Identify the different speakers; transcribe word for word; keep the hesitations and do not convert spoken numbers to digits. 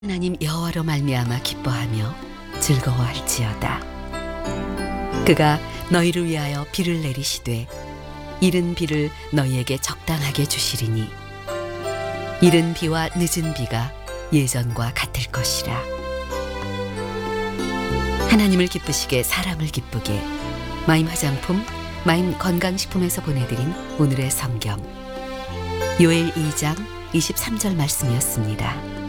Speaker 1: 하나님 여호와로 말미암아 기뻐하며 즐거워할지어다. 그가 너희를 위하여 비를 내리시되 이른 비를 너희에게 적당하게 주시리니 이른 비와 늦은 비가 예전과 같을 것이라. 하나님을 기쁘시게 사람을 기쁘게 마임 화장품, 마임 건강식품에서 보내드린 오늘의 성경 요엘 이 장 이십삼 절 말씀이었습니다.